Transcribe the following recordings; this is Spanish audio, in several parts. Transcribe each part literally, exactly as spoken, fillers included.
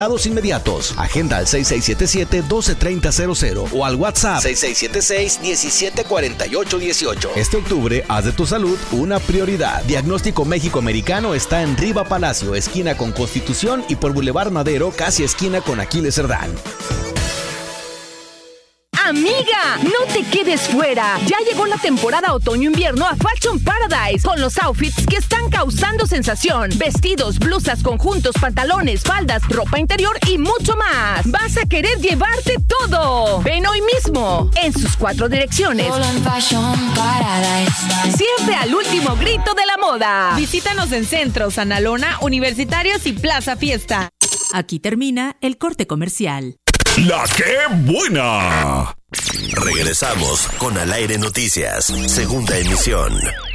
inmediatos. Agenda al seis seis siete siete, dos cero tres cero cero o al WhatsApp seis seis siete seis, diecisiete cuarenta y ocho dieciocho. Este octubre, haz de tu salud una prioridad. Diagnóstico México Americano está en Riva Palacio, esquina con Constitución, y por Boulevard Madero, casi esquina con Aquiles Cerdán. Amiga, no te quedes fuera. Ya llegó la temporada otoño-invierno a Fashion Paradise con los outfits que están causando sensación. Vestidos, blusas, conjuntos, pantalones, faldas, ropa interior y mucho más. Vas a querer llevarte todo. Ven hoy mismo en sus cuatro direcciones. Solo en Fashion Paradise. Siempre al último grito de la moda. Visítanos en Centro, Sanalona, Universitarios y Plaza Fiesta. Aquí termina el corte comercial. ¡La qué buena! Regresamos con Al Aire Noticias, segunda emisión.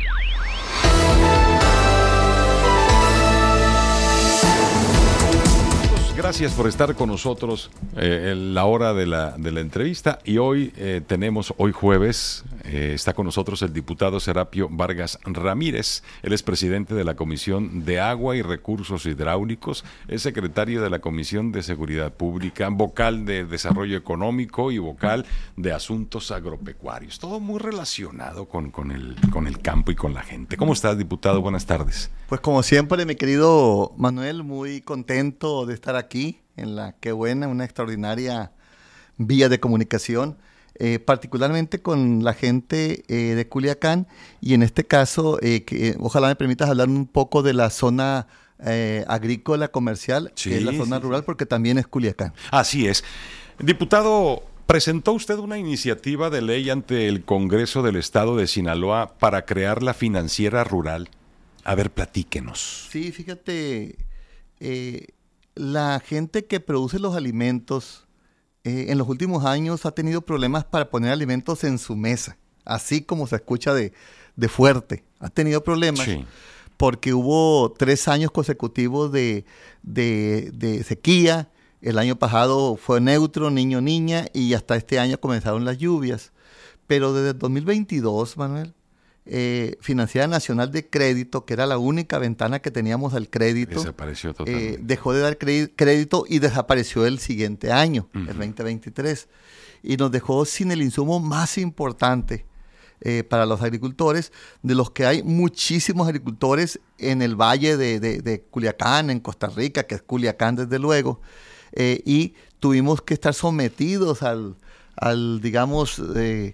Gracias por estar con nosotros eh, en la hora de la, de la entrevista. Y hoy eh, tenemos, hoy jueves, eh, está con nosotros el diputado Serapio Vargas Ramírez. Él es presidente de la Comisión de Agua y Recursos Hidráulicos, es secretario de la Comisión de Seguridad Pública, vocal de Desarrollo Económico y vocal de Asuntos Agropecuarios. Todo muy relacionado con, con, el, con el campo y con la gente. ¿Cómo estás, diputado? Buenas tardes. Pues como siempre, mi querido Manuel, muy contento de estar aquí en la Qué Buena, una extraordinaria vía de comunicación, eh, particularmente con la gente eh, de Culiacán, y en este caso, eh, que, eh, ojalá me permitas hablar un poco de la zona eh, agrícola comercial, sí, que es la zona sí, rural, porque también es Culiacán. Así es. Diputado, presentó usted una iniciativa de ley ante el Congreso del Estado de Sinaloa para crear la financiera rural. A ver, platíquenos. Sí, fíjate, eh, la gente que produce los alimentos eh, en los últimos años ha tenido problemas para poner alimentos en su mesa, así como se escucha de, de fuerte. Ha tenido problemas sí. porque hubo tres años consecutivos de, de, de sequía. El año pasado fue neutro, niño-niña, y hasta este año comenzaron las lluvias. Pero desde el dos mil veintidós, Manuel, Eh, Financiera Nacional de Crédito, que era la única ventana que teníamos al crédito, desapareció totalmente. Eh, dejó de dar crédito y desapareció el siguiente año, uh-huh. el veinte veintitrés, y nos dejó sin el insumo más importante eh, para los agricultores, de los que hay muchísimos agricultores en el valle de, de, de Culiacán, en Costa Rica, que es Culiacán desde luego, eh, y tuvimos que estar sometidos al, al digamos, eh,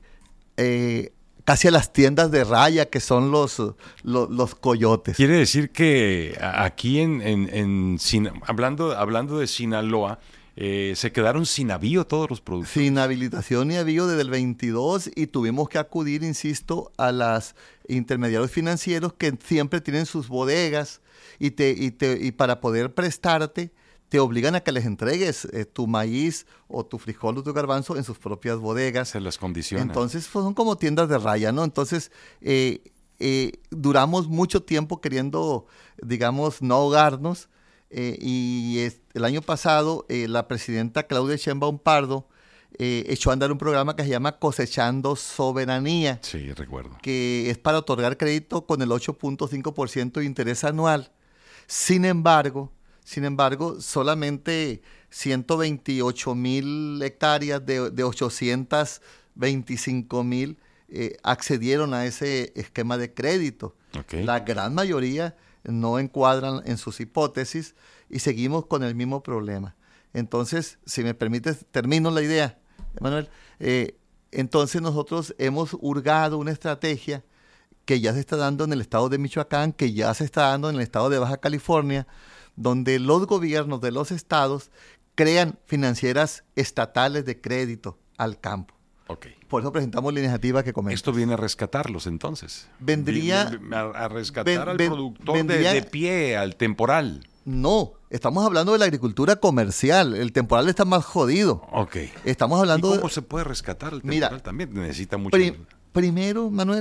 eh, casi a las tiendas de raya, que son los, los, los coyotes. Quiere decir que aquí en, en, en Sin, hablando, hablando de Sinaloa, eh, se quedaron sin avío todos los productos. Sin habilitación y avío desde el veintidós, y tuvimos que acudir, insisto, a los intermediarios financieros que siempre tienen sus bodegas y, te, y, te, y para poder prestarte, te obligan a que les entregues eh, tu maíz o tu frijol o tu garbanzo en sus propias bodegas. Se las condiciona. Entonces pues, son como tiendas de raya, ¿no? Entonces eh, eh, duramos mucho tiempo queriendo, digamos, no ahogarnos. Eh, y es, el año pasado eh, la presidenta Claudia Sheinbaum Pardo eh, echó a andar un programa que se llama Cosechando Soberanía. Sí, recuerdo. Que es para otorgar crédito con el ocho punto cinco por ciento de interés anual. Sin embargo... Sin embargo, solamente ciento veintiocho mil hectáreas de, de ochocientos veinticinco mil eh, accedieron a ese esquema de crédito. Okay. La gran mayoría no encuadran en sus hipótesis y seguimos con el mismo problema. Entonces, si me permites, termino la idea, Manuel. Eh, entonces nosotros hemos hurgado una estrategia que ya se está dando en el estado de Michoacán, que ya se está dando en el estado de Baja California, donde los gobiernos de los estados crean financieras estatales de crédito al campo. Okay. Por eso presentamos la iniciativa que comento. Esto viene a rescatarlos entonces. Vendría Viene a, a rescatar ven, al ven, productor vendría, de, de pie, al temporal. No, estamos hablando de la agricultura comercial. El temporal está más jodido. Ok. Estamos hablando ¿Y cómo de, se puede rescatar el temporal? Mira, también necesita mucho. Pri, primero, Manuel,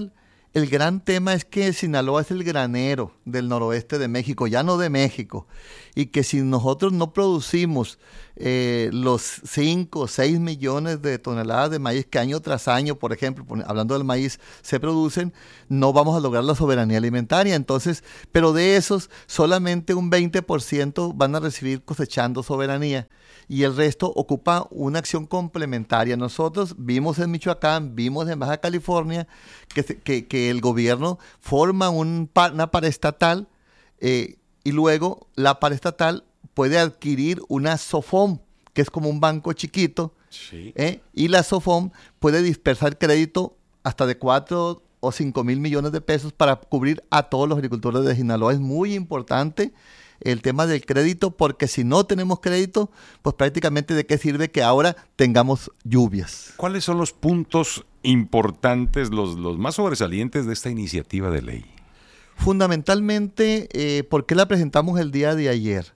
el gran tema es que Sinaloa es el granero del noroeste de México, ya no de México, y que si nosotros no producimos eh, los cinco o seis millones de toneladas de maíz que año tras año, por ejemplo, hablando del maíz, se producen, no vamos a lograr la soberanía alimentaria. Entonces, pero de esos, solamente un veinte por ciento van a recibir cosechando soberanía, y el resto ocupa una acción complementaria. Nosotros vimos en Michoacán, vimos en Baja California, que, que, que el gobierno forma un, una paraestatal, eh, y luego la paraestatal puede adquirir una SOFOM, que es como un banco chiquito, sí. ¿eh? Y la SOFOM puede dispersar crédito hasta de cuatro o cinco mil millones de pesos para cubrir a todos los agricultores de Sinaloa. Es muy importante el tema del crédito, porque si no tenemos crédito, pues prácticamente de qué sirve que ahora tengamos lluvias. ¿Cuáles son los puntos importantes, los, los más sobresalientes de esta iniciativa de ley? Fundamentalmente, eh, ¿por qué la presentamos el día de ayer?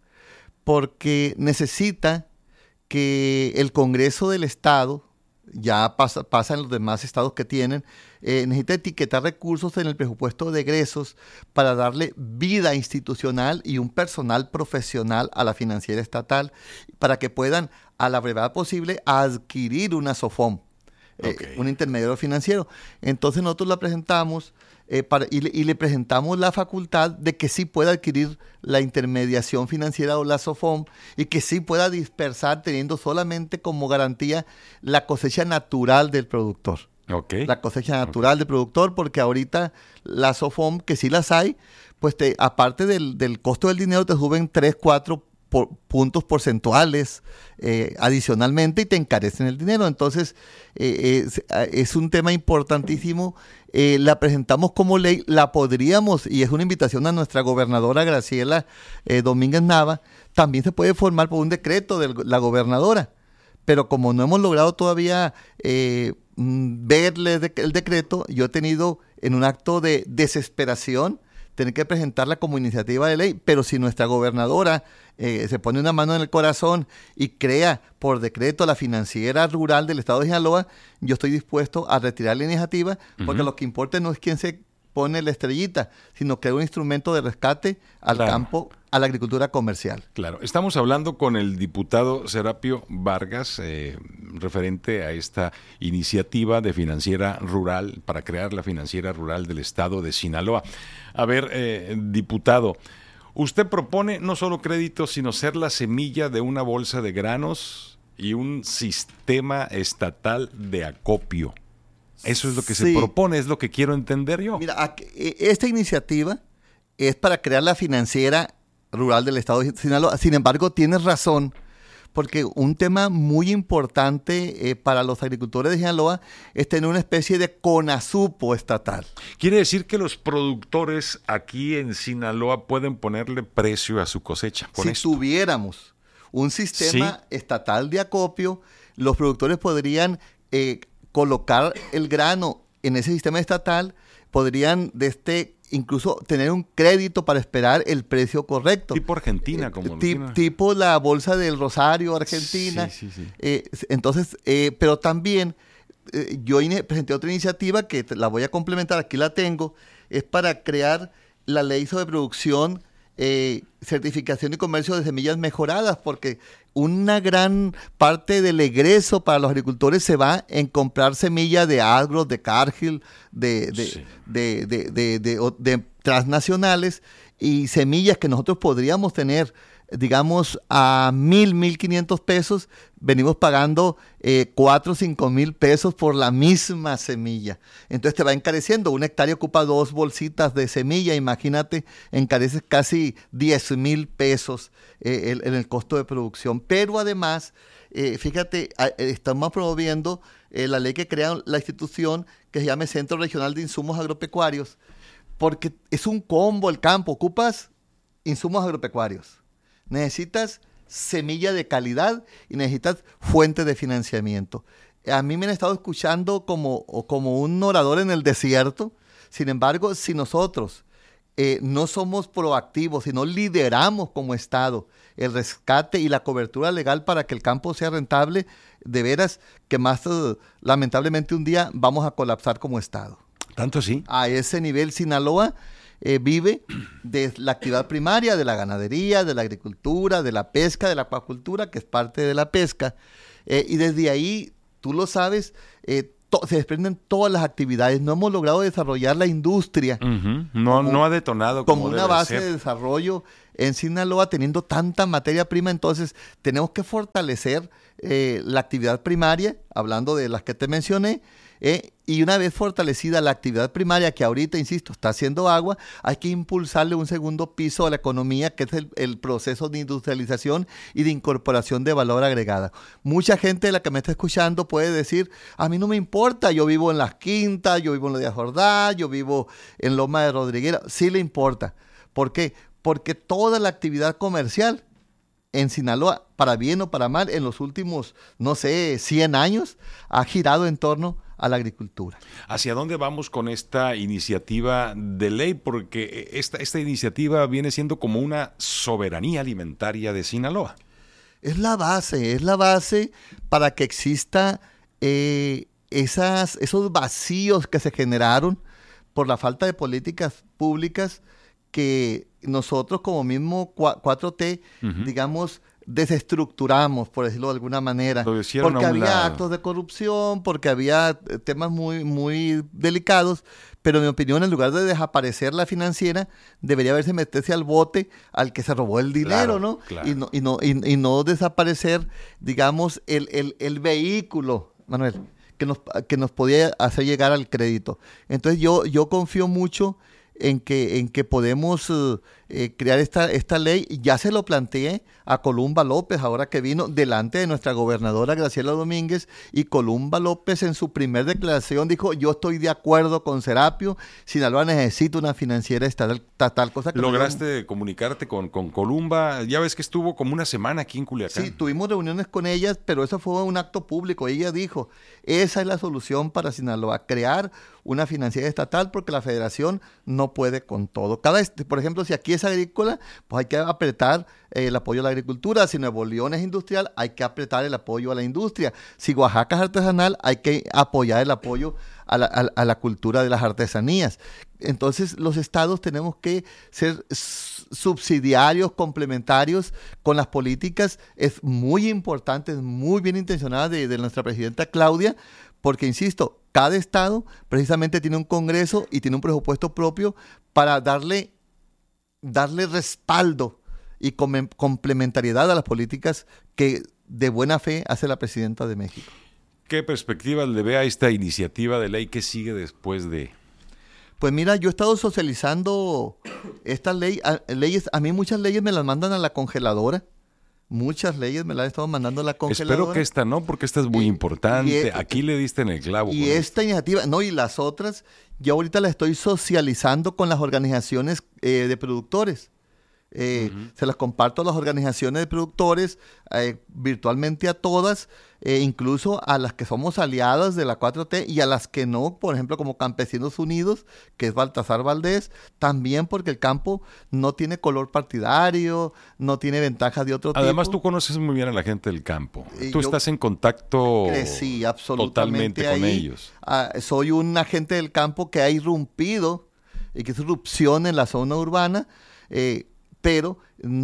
Porque necesita que el Congreso del Estado, ya pasa, pasa en los demás estados que tienen, eh, necesita etiquetar recursos en el presupuesto de egresos para darle vida institucional y un personal profesional a la financiera estatal, para que puedan, a la brevedad posible, adquirir una SOFOM, eh, okay. un intermediario financiero. Entonces nosotros la presentamos eh, para, y, le, y le presentamos la facultad de que sí pueda adquirir la intermediación financiera o la SOFOM, y que sí pueda dispersar teniendo solamente como garantía la cosecha natural del productor. Okay. La cosecha natural okay. del productor, porque ahorita la SOFOM, que sí las hay, pues te, aparte del, del costo del dinero, te suben tres, cuatro por, puntos porcentuales eh, adicionalmente, y te encarecen el dinero. Entonces, eh, es, es un tema importantísimo. Eh, la presentamos como ley, la podríamos, y es una invitación a nuestra gobernadora Graciela eh, Domínguez Nava, también se puede formar por un decreto de la gobernadora, pero como no hemos logrado todavía eh, verle de, el decreto, yo he tenido en un acto de desesperación tener que presentarla como iniciativa de ley, pero si nuestra gobernadora eh, se pone una mano en el corazón y crea por decreto la financiera rural del estado de Sinaloa, yo estoy dispuesto a retirar la iniciativa, porque uh-huh. lo que importa no es quién se pone la estrellita, sino que es un instrumento de rescate al claro. campo, a la agricultura comercial. Claro, estamos hablando con el diputado Serapio Vargas, eh, referente a esta iniciativa de financiera rural, para crear la financiera rural del estado de Sinaloa. A ver, eh, diputado, usted propone no solo créditos, sino ser la semilla de una bolsa de granos y un sistema estatal de acopio. Eso es lo que sí. se propone, es lo que quiero entender yo. Mira, esta iniciativa es para crear la financiera rural del estado de Sinaloa. Sin embargo, tienes razón, porque un tema muy importante eh, para los agricultores de Sinaloa es tener una especie de CONASUPO estatal. Quiere decir que los productores aquí en Sinaloa pueden ponerle precio a su cosecha con si esto. tuviéramos un sistema ¿Sí? estatal de acopio, los productores podrían eh, colocar el grano en ese sistema estatal, podrían de este incluso tener un crédito para esperar el precio correcto. Tipo Argentina, como eh, lo tipo la bolsa del Rosario, Argentina. Sí, sí, sí. Eh, entonces, eh, pero también eh, yo presenté otra iniciativa que la voy a complementar, aquí la tengo, es para crear la ley sobre producción, eh, certificación y comercio de semillas mejoradas, porque una gran parte del egreso para los agricultores se va en comprar semillas de Agro, de Cargill, de, de, sí. de, de, de, de, de, de transnacionales, y semillas que nosotros podríamos tener, digamos, a mil, mil quinientos pesos, venimos pagando eh, cuatro, cinco mil pesos por la misma semilla. Entonces te va encareciendo. Un hectárea ocupa dos bolsitas de semilla, imagínate, encareces casi diez mil pesos eh, en, en el costo de producción. Pero además, eh, fíjate, a, estamos promoviendo eh, la ley que crea la institución que se llama Centro Regional de Insumos Agropecuarios, porque es un combo el campo, ocupas insumos agropecuarios, necesitas semilla de calidad y necesitas fuente de financiamiento. A mí me han estado escuchando como, como un orador en el desierto. Sin embargo, si nosotros eh, no somos proactivos, si no lideramos como Estado el rescate y la cobertura legal para que el campo sea rentable, de veras que más uh, lamentablemente un día vamos a colapsar como Estado. ¿Tanto así? A ese nivel Sinaloa eh, vive de la actividad primaria, de la ganadería, de la agricultura, de la pesca, de la acuacultura, que es parte de la pesca. Eh, y desde ahí, tú lo sabes, eh, se desprenden todas las actividades. No hemos logrado desarrollar la industria. Uh-huh. No, como, no ha detonado como, como una debe base ser. de desarrollo en Sinaloa, teniendo tanta materia prima. Entonces tenemos que fortalecer eh, la actividad primaria, hablando de las que te mencioné, eh, y una vez fortalecida la actividad primaria, que ahorita, insisto, está haciendo agua, hay que impulsarle un segundo piso a la economía, que es el, el proceso de industrialización y de incorporación de valor agregada. Mucha gente de la que me está escuchando puede decir, a mí no me importa, yo vivo en Las Quintas, yo vivo en la de Jordá, yo vivo en Loma de Rodriguera. Sí le importa. ¿Por qué? Porque toda la actividad comercial en Sinaloa, para bien o para mal, en los últimos, no sé, cien años, ha girado en torno a la agricultura. ¿Hacia dónde vamos con esta iniciativa de ley? Porque esta, esta iniciativa viene siendo como una soberanía alimentaria de Sinaloa. Es la base, es la base para que exista eh, esas, esos vacíos que se generaron por la falta de políticas públicas que nosotros como mismo cuatro T, uh-huh. digamos, desestructuramos, por decirlo de alguna manera, porque había lado. actos de corrupción, porque había temas muy, muy delicados, pero en mi opinión, en lugar de desaparecer la financiera, debería haberse meterse al bote al que se robó el dinero, claro, ¿no? Claro. Y no, y no, y, y no desaparecer, digamos, el, el, el vehículo, Manuel, que nos, que nos podía hacer llegar al crédito. Entonces yo, yo confío mucho en que, en que podemos uh, eh, crear esta, esta ley. Ya se lo planteé a Columba López, ahora que vino delante de nuestra gobernadora Graciela Domínguez, y Columba López en su primer declaración dijo, yo estoy de acuerdo con Serapio, Sinaloa necesita una financiera estatal, tal cosa que... ¿Lograste no... comunicarte con, con Columba? Ya ves que estuvo como una semana aquí en Culiacán. Sí, tuvimos reuniones con ellas, pero eso fue un acto público. Ella dijo, esa es la solución para Sinaloa, crear una financiera estatal, porque la federación no puede con todo. Cada, por ejemplo, si aquí es agrícola, pues hay que apretar eh, el apoyo a la agricultura. Si Nuevo León es industrial, hay que apretar el apoyo a la industria. Si Oaxaca es artesanal, hay que apoyar el apoyo a la, a, a la cultura de las artesanías. Entonces, los estados tenemos que ser subsidiarios, complementarios con las políticas. Es muy importante, es muy bien intencionada de, de nuestra presidenta Claudia, porque, insisto, cada estado precisamente tiene un congreso y tiene un presupuesto propio para darle, darle respaldo y com- complementariedad a las políticas que de buena fe hace la presidenta de México. ¿Qué perspectiva le ve a esta iniciativa de ley? ¿Qué sigue después de...? Pues mira, yo he estado socializando estas ley, a, leyes. A mí muchas leyes me las mandan a la congeladora. Muchas leyes me las han estado mandando a la congeladora. Espero que esta no, porque esta es muy y, importante. Y, Aquí le diste en el clavo. Y esta iniciativa, no, y las otras, yo ahorita las estoy socializando con las organizaciones eh, de productores. Eh, uh-huh. Se las comparto a las organizaciones de productores, eh, virtualmente a todas, eh, incluso a las que somos aliadas de la cuatro T y a las que no, por ejemplo, como Campesinos Unidos, que es Baltasar Valdés, también porque el campo no tiene color partidario, no tiene ventajas de otro Además, tipo. Además, tú conoces muy bien a la gente del campo. Y tú estás en contacto crecí absolutamente totalmente ahí. con ellos. Ah, soy un agente del campo que ha irrumpido y que es irrupción en la zona urbana, eh, pero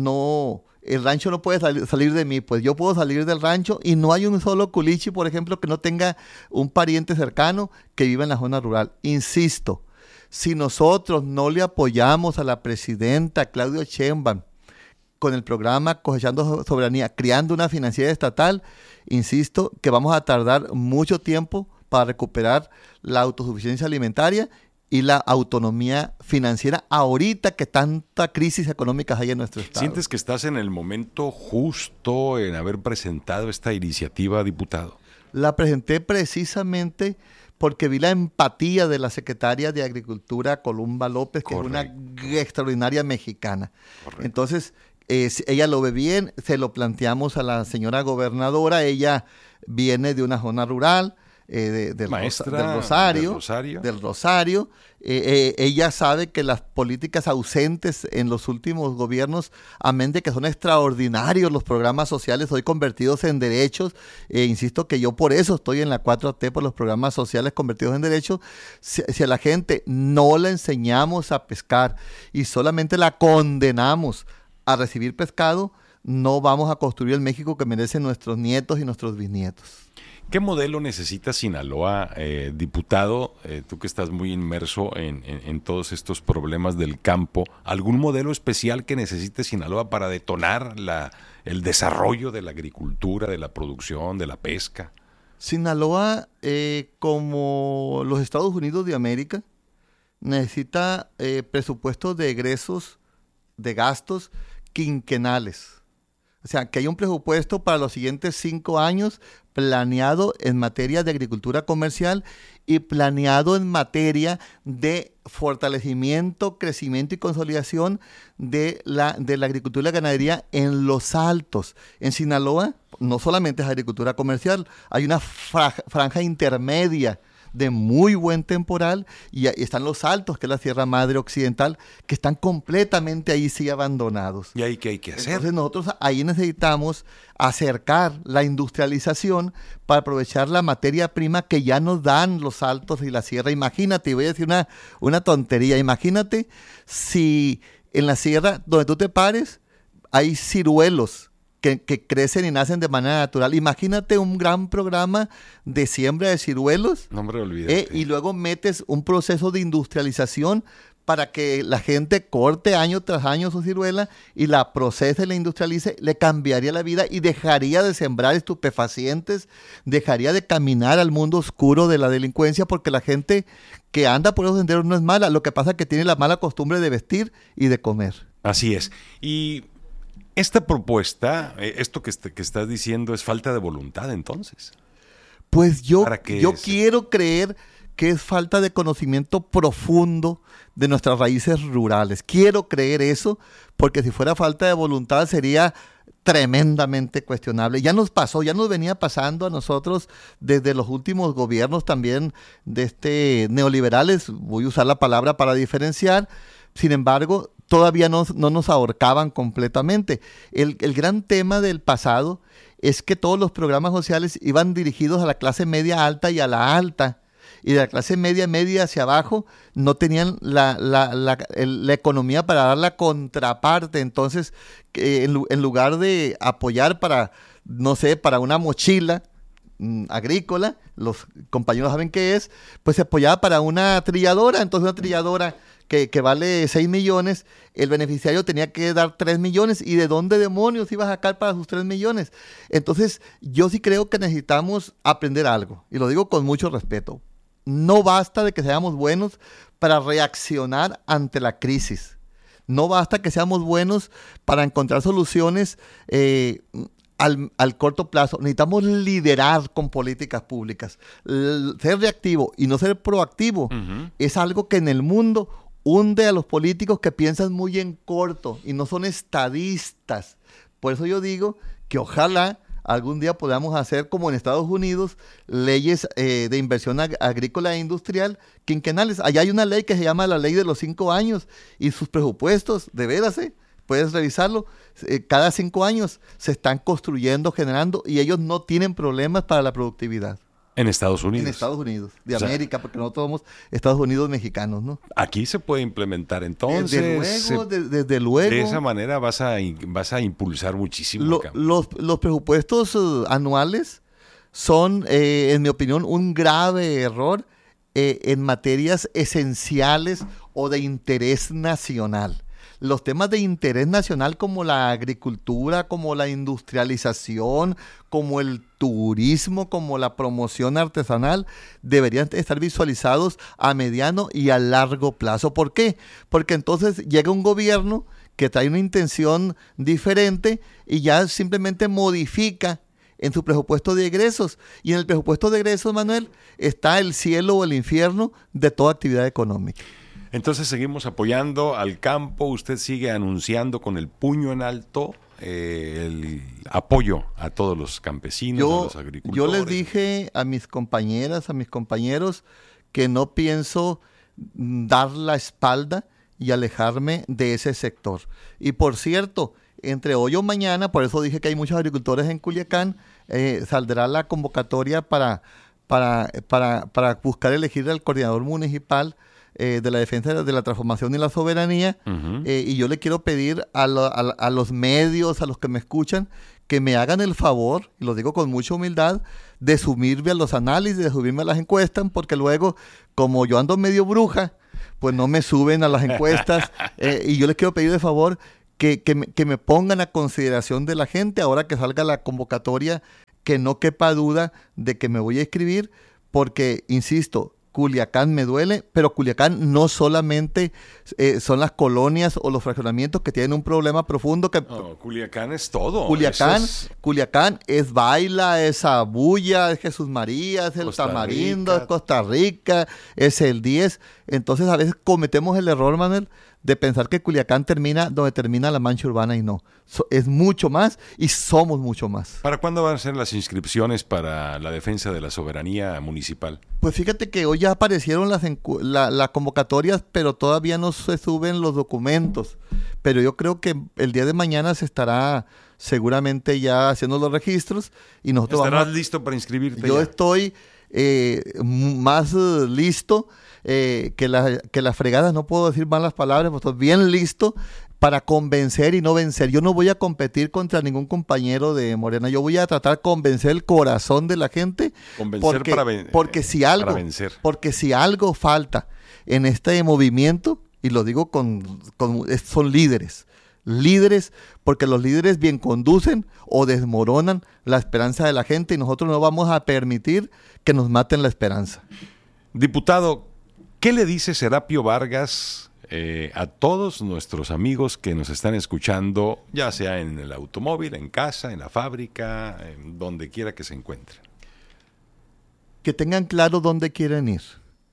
no, el rancho no puede sal, salir de mí, pues yo puedo salir del rancho y no hay un solo culichi, por ejemplo, que no tenga un pariente cercano que viva en la zona rural. Insisto, si nosotros no le apoyamos a la presidenta Claudia Sheinbaum con el programa Cosechando Soberanía, creando una financiera estatal, insisto que vamos a tardar mucho tiempo para recuperar la autosuficiencia alimentaria y la autonomía financiera ahorita que tanta crisis económica hay en nuestro estado. ¿Sientes que estás en el momento justo en haber presentado esta iniciativa, diputado? La presenté precisamente porque vi la empatía de la secretaria de Agricultura, Columba López, que Correcto. Es una extraordinaria mexicana. Correcto. Entonces, eh, ella lo ve bien, se lo planteamos a la señora gobernadora, ella viene de una zona rural, eh, de, del, Maestra del Rosario. del Rosario. Del Rosario. Eh, eh, ella sabe que las políticas ausentes en los últimos gobiernos, amén de que son extraordinarios los programas sociales hoy convertidos en derechos, eh, insisto que yo por eso estoy en la cuatro T, por los programas sociales convertidos en derechos. Si, si a la gente no la enseñamos a pescar y solamente la condenamos a recibir pescado, no vamos a construir el México que merecen nuestros nietos y nuestros bisnietos. ¿Qué modelo necesita Sinaloa, eh, diputado? Eh, tú que estás muy inmerso en, en, en todos estos problemas del campo, ¿algún modelo especial que necesite Sinaloa para detonar la, el desarrollo de la agricultura, de la producción, de la pesca? Sinaloa, eh, como los Estados Unidos de América, necesita eh, presupuestos de egresos, de gastos quinquenales. O sea, que haya un presupuesto para los siguientes cinco años planeado en materia de agricultura comercial y planeado en materia de fortalecimiento, crecimiento y consolidación de la, de la agricultura y la ganadería en los altos. En Sinaloa no solamente es agricultura comercial, hay una franja, franja intermedia de muy buen temporal y, y están los altos, que es la Sierra Madre Occidental, que están completamente ahí sí abandonados. ¿Y ahí qué hay que hacer? Entonces nosotros ahí necesitamos acercar la industrialización para aprovechar la materia prima que ya nos dan los altos y la sierra. Imagínate, y voy a decir una, una tontería, imagínate si en la sierra donde tú te pares hay ciruelos Que, que crecen y nacen de manera natural. Imagínate un gran programa de siembra de ciruelos. No, hombre, olvídate. Eh, y luego metes un proceso de industrialización para que la gente corte año tras año su ciruela y la procese, la industrialice, le cambiaría la vida y dejaría de sembrar estupefacientes, dejaría de caminar al mundo oscuro de la delincuencia, porque la gente que anda por esos senderos no es mala. Lo que pasa es que tiene la mala costumbre de vestir y de comer. Así es. Y esta propuesta, esto que, est- que estás diciendo, es falta de voluntad, entonces. Pues yo, yo se... quiero creer que es falta de conocimiento profundo de nuestras raíces rurales. Quiero creer eso, porque si fuera falta de voluntad sería tremendamente cuestionable. Ya nos pasó, ya nos venía pasando a nosotros desde los últimos gobiernos también de este neoliberales, voy a usar la palabra para diferenciar. Sin embargo, todavía no, no nos ahorcaban completamente. El, el gran tema del pasado es que todos los programas sociales iban dirigidos a la clase media alta y a la alta. Y de la clase media, media hacia abajo, no tenían la, la, la, el, la economía para dar la contraparte. Entonces, eh, en, en lugar de apoyar para, no sé, para una mochila mmm, agrícola, los compañeros saben qué es, pues se apoyaba para una trilladora. Entonces, una trilladora Que, que vale seis millones, el beneficiario tenía que dar tres millones. ¿Y de dónde demonios iba a sacar para sus tres millones? Entonces, yo sí creo que necesitamos aprender algo. Y lo digo con mucho respeto. No basta de que seamos buenos para reaccionar ante la crisis. No basta que seamos buenos para encontrar soluciones eh, al, al corto plazo. Necesitamos liderar con políticas públicas. L- ser reactivo y no ser proactivo uh-huh. es algo que en el mundo hunde a los políticos que piensan muy en corto y no son estadistas. Por eso yo digo que ojalá algún día podamos hacer, como en Estados Unidos, leyes eh, de inversión ag- agrícola e industrial quinquenales. Allá hay una ley que se llama la ley de los cinco años y sus presupuestos, de veras, ¿eh? Puedes revisarlo, eh, cada cinco años se están construyendo, generando, y ellos no tienen problemas para la productividad. En Estados Unidos. En Estados Unidos, de o sea, América, porque nosotros somos Estados Unidos mexicanos, ¿no? Aquí se puede implementar entonces. Desde luego, se, de, desde luego. De esa manera vas a, vas a impulsar muchísimo Lo, el campo. Los, los presupuestos uh, anuales son, eh, en mi opinión, un grave error eh, en materias esenciales o de interés nacional. Los temas de interés nacional como la agricultura, como la industrialización, como el turismo, como la promoción artesanal, deberían estar visualizados a mediano y a largo plazo. ¿Por qué? Porque entonces llega un gobierno que trae una intención diferente y ya simplemente modifica en su presupuesto de egresos. Y en el presupuesto de egresos, Manuel, está el cielo o el infierno de toda actividad económica. Entonces seguimos apoyando al campo, usted sigue anunciando con el puño en alto eh, el apoyo a todos los campesinos, yo, a los agricultores. Yo les dije a mis compañeras, a mis compañeros, que no pienso dar la espalda y alejarme de ese sector. Y por cierto, entre hoy o mañana, por eso dije que hay muchos agricultores en Culiacán, eh, saldrá la convocatoria para, para, para, para buscar elegir al coordinador municipal eh, de la defensa de la transformación y la soberanía. Uh-huh. eh, y yo le quiero pedir a, lo, a, a los medios, a los que me escuchan, que me hagan el favor, y lo digo con mucha humildad, de subirme a los análisis, de subirme a las encuestas, porque luego, como yo ando medio bruja, pues no me suben a las encuestas, eh, y yo les quiero pedir de favor que, que, me, que me pongan a consideración de la gente, ahora que salga la convocatoria, que no quepa duda de que me voy a inscribir, porque, insisto, Culiacán me duele, pero Culiacán no solamente eh, son las colonias o los fraccionamientos que tienen un problema profundo. Que no, Culiacán es todo. Culiacán, es... Culiacán es Baila, es Abuya, es Jesús María, es el Costa Tamarindo, Rica. Es Costa Rica, es el diez. Entonces a veces cometemos el error, Manuel, de pensar que Culiacán termina donde termina la mancha urbana, y no. So, es mucho más y somos mucho más. ¿Para cuándo van a ser las inscripciones para la defensa de la soberanía municipal? Pues fíjate que hoy ya aparecieron las encu- la, la convocatorias, pero todavía no se suben los documentos. Pero yo creo que el día de mañana se estará seguramente ya haciendo los registros y nosotros ¿Estarás vamos a... listo para inscribirte? Yo ya? estoy eh, más uh, listo eh, que, la, que la fregada, no puedo decir malas palabras, pero estoy bien listo para convencer y no vencer. Yo no voy a competir contra ningún compañero de Morena. Yo voy a tratar de convencer el corazón de la gente. Convencer porque, para, ven- porque si algo, para vencer. Porque si algo falta en este movimiento, y lo digo con, con son líderes. Líderes, porque los líderes bien conducen o desmoronan la esperanza de la gente, y nosotros no vamos a permitir que nos maten la esperanza. Diputado, ¿qué le dice Serapio Vargas eh, a todos nuestros amigos que nos están escuchando, ya sea en el automóvil, en casa, en la fábrica, en donde quiera que se encuentren? Que tengan claro dónde quieren ir.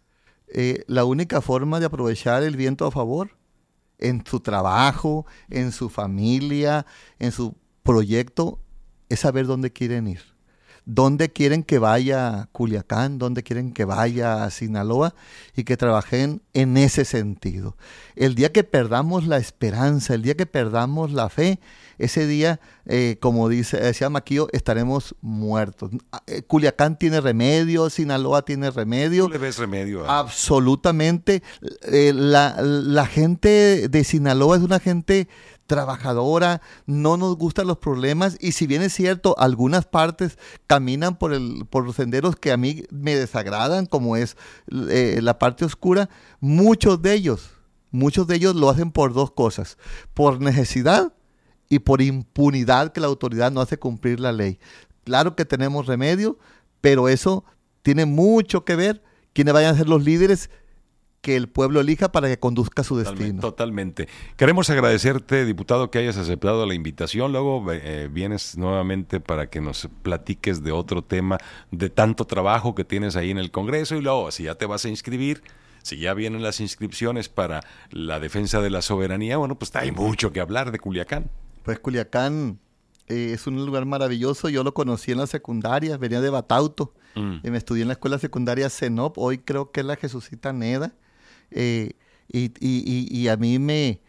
Eh, la única forma de aprovechar el viento a favor, en su trabajo, en su familia, en su proyecto, es saber dónde quieren ir. Dónde quieren que vaya Culiacán, dónde quieren que vaya Sinaloa, y que trabajen en ese sentido. El día que perdamos la esperanza, el día que perdamos la fe, ese día, eh, como dice, decía Maquillo, estaremos muertos. Eh, Culiacán tiene remedio, Sinaloa tiene remedio. ¿Tú le ves remedio? A... Absolutamente. Eh, la, la gente de Sinaloa es una gente trabajadora, no nos gustan los problemas, y si bien es cierto, algunas partes caminan por el por los senderos que a mí me desagradan, como es eh, la parte oscura, muchos de ellos, muchos de ellos lo hacen por dos cosas: por necesidad y por impunidad, que la autoridad no hace cumplir la ley. Claro que tenemos remedio, pero eso tiene mucho que ver quiénes vayan a ser los líderes que el pueblo elija para que conduzca su Totalmente, destino. Totalmente. Queremos agradecerte, diputado, que hayas aceptado la invitación. Luego eh, vienes nuevamente para que nos platiques de otro tema, de tanto trabajo que tienes ahí en el Congreso, y luego, si ya te vas a inscribir, si ya vienen las inscripciones para la defensa de la soberanía, bueno, pues hay mucho que hablar de Culiacán. Pues Culiacán eh, es un lugar maravilloso. Yo lo conocí en la secundaria, venía de Batauto, mm. y me estudié en la escuela secundaria CENOP, hoy creo que es la Jesucita Neda. Eh, y, y, y a mí me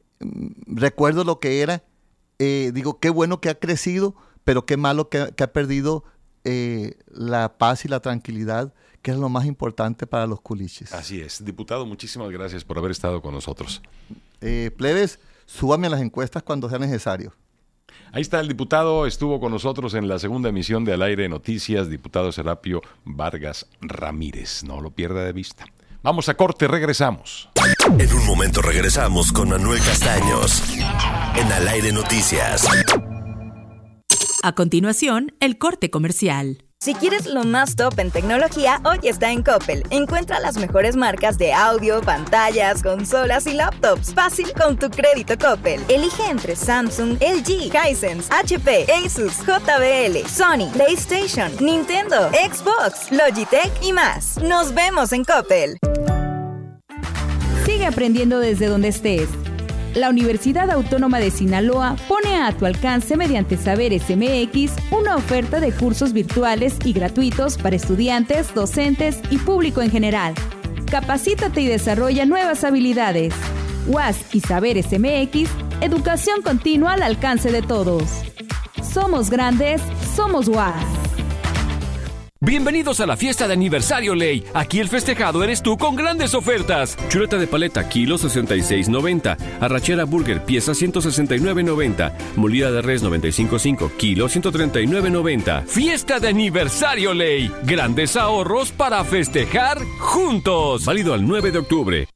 mm, recuerdo lo que era, eh, digo, qué bueno que ha crecido, pero qué malo que, que ha perdido eh, la paz y la tranquilidad, que es lo más importante para los culiches. Así es. Diputado, muchísimas gracias por haber estado con nosotros. Eh, plebes, súbame a las encuestas cuando sea necesario. Ahí está el diputado, estuvo con nosotros en la segunda emisión de Al Aire Noticias, diputado Serapio Vargas Ramírez. No lo pierda de vista. Vamos a corte, regresamos. En un momento regresamos con Manuel Castaños en Al Aire Noticias. A continuación, el corte comercial. Si quieres lo más top en tecnología, hoy está en Coppel. Encuentra las mejores marcas de audio, pantallas, consolas y laptops. Fácil con tu crédito Coppel. Elige entre Samsung, L G, Hisense, H P, Asus, J B L, Sony, PlayStation, Nintendo, Xbox, Logitech y más. Nos vemos en Coppel. Sigue aprendiendo desde donde estés. La Universidad Autónoma de Sinaloa pone a tu alcance mediante Saberes M X una oferta de cursos virtuales y gratuitos para estudiantes, docentes y público en general. Capacítate y desarrolla nuevas habilidades. U A S y Saberes M X, educación continua al alcance de todos. Somos grandes, somos U A S. Bienvenidos a la fiesta de aniversario Ley. Aquí el festejado eres tú con grandes ofertas. Chuleta de paleta, kilo sesenta y seis noventa. Arrachera burger, pieza ciento sesenta y nueve noventa. Molida de res noventa y cinco cinco, kilo ciento treinta y nueve noventa. Fiesta de aniversario Ley. Grandes ahorros para festejar juntos. Válido al nueve de octubre.